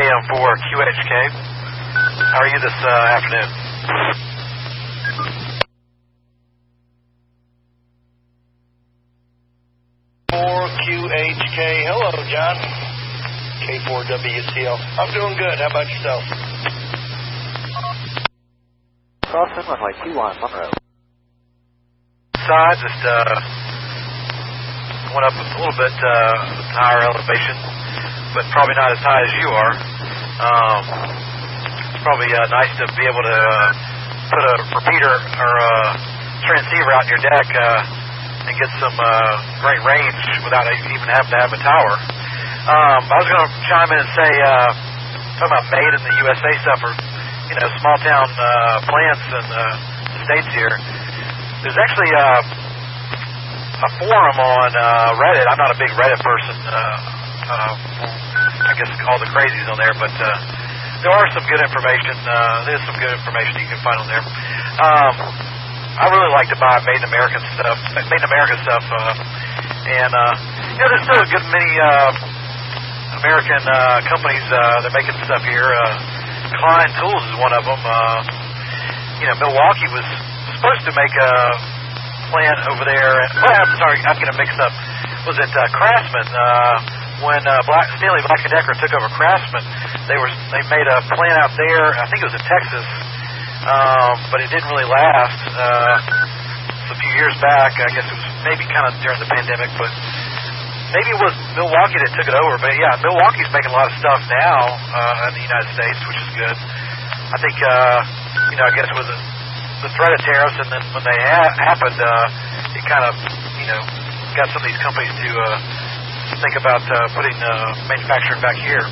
AM for QHK. How are you this afternoon? For QHK. Hello, John. K4WCL. I'm doing good. How about yourself? Crossing runway 21, Monroe. Side, just went up a little bit higher elevation, but probably not as high as you are. It's probably nice to be able to put a repeater or a transceiver out in your deck and get some great range without even having to have a tower. I was going to chime in and say, talking about made in the USA stuff, or small town plants in the States here. There's actually a forum on Reddit. I'm not a big Reddit person. I guess all the crazies on there, but there are some good information. There's some good information you can find on there. I really like to buy Made in America stuff, and there's still a good many American companies that are making stuff here. Klein Tools is one of them. Milwaukee was supposed to make a plant over there. I'm sorry, I'm getting mixed up. Was it Craftsman? When Stanley Black & Decker took over Craftsman, they made a plant out there. I think it was in Texas, but it didn't really last. A few years back, I guess it was maybe kind of during the pandemic, but maybe it was Milwaukee that took it over. But yeah, Milwaukee's making a lot of stuff now in the United States, which is good. I think I guess with the threat of tariffs, and then when they happened, it kind of got some of these companies to think about putting manufacturing back here.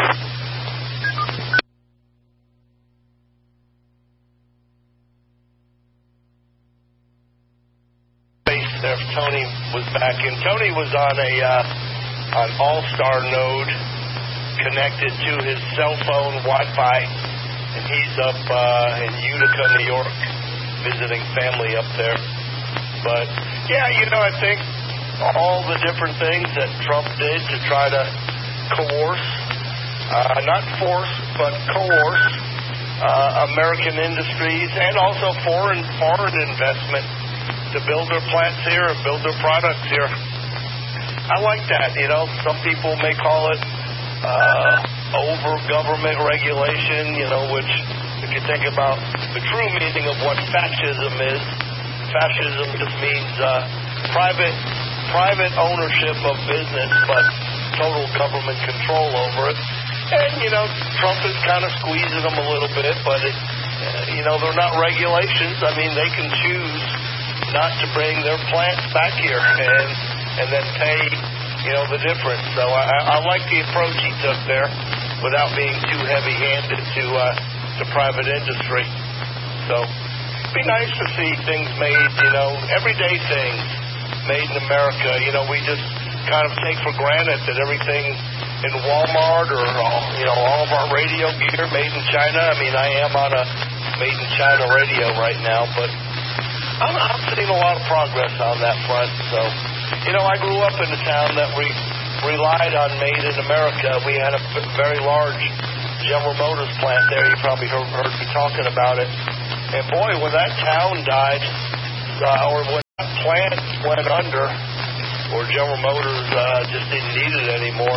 There, Tony was back in. Tony was on an All-Star node connected to his cell phone Wi-Fi, and he's up in Utica, New York, visiting family up there. But yeah, I think all the different things that Trump did to try to coerce, not force, but coerce American industries and also foreign investment to build their plants here and build their products here. I like that. Some people may call it over government regulation, which if you think about the true meaning of what fascism is, fascism just means private ownership of business, but total government control over it. And, Trump is kind of squeezing them a little bit, but, they're not regulations. I mean, they can choose not to bring their plants back here and then pay, the difference. So I like the approach he took there without being too heavy-handed to private industry. So it'd be nice to see things made, everyday things made in America. We just kind of take for granted that everything in Walmart or, all of our radio gear made in China. I mean, I am on a made in China radio right now, but I'm seeing a lot of progress on that front. So, I grew up in a town that we relied on Made in America. We had a very large General Motors plant there. You probably heard me talking about it. And boy, when that town died, or when that plant went under, or General Motors just didn't need it anymore,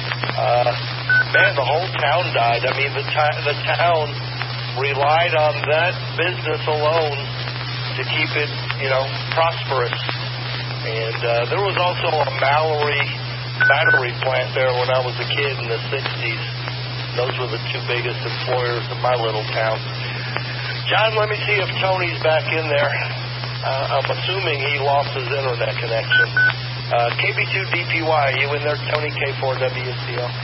the whole town died. I mean, the town relied on that business alone to keep it, prosperous. And there was also a Mallory battery plant there when I was a kid in the 60s. Those were the two biggest employers in my little town. John, let me see if Tony's back in there. I'm assuming he lost his internet connection. KB2DPY, are you in there, Tony? K4WCL.